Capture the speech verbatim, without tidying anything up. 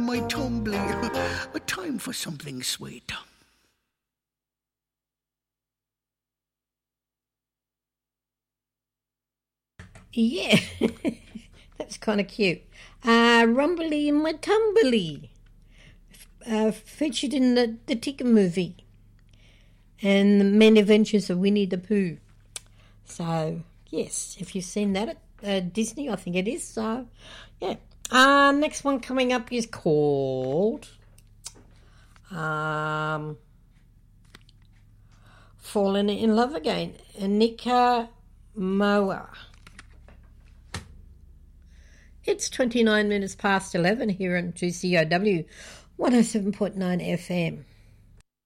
my tumbly. A time for something sweet. Yeah, that's kind of cute. Uh, Rumbly in My Tumbly, uh, featured in the, the Tika movie and the many adventures of Winnie the Pooh. So, yes, if you've seen that at uh, Disney, I think it is. So, yeah. Uh, next one coming up is called um, Fallen in Love Again, Anika Moa. It's twenty-nine minutes past eleven here on two C O W one oh seven point nine F M.